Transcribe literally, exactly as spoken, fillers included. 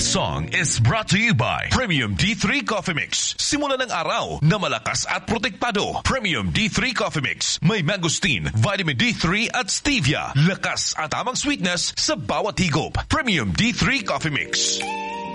This song is brought to you by Premium D three Coffee Mix. Simula ng araw na malakas at protektado. Premium D three Coffee Mix. May mangosteen, vitamin D three at stevia. Lakas at tamang sweetness sa bawat higop. Premium D three Coffee Mix.